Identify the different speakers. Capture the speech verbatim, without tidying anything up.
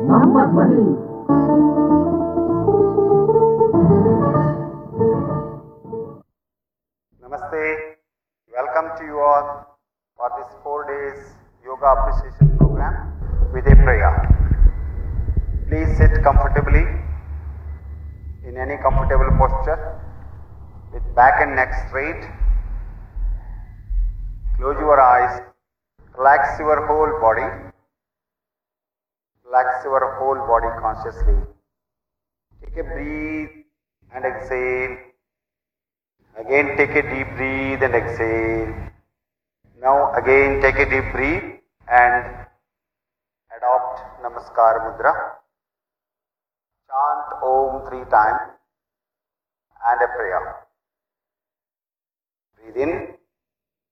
Speaker 1: ನಮ್ಮ ಧ್ವನಿ.
Speaker 2: Namaste. Welcome to you all for this four days yoga appreciation program with a prayer. Please sit comfortably in any comfortable posture with back and neck straight. Close your eyes. Relax your whole body. Relax your whole body consciously. Take a breathe and exhale. Again take a deep breath and exhale. Now again take a deep breath and adopt Namaskar Mudra. Chant Om three times and a prayer. Breathe in.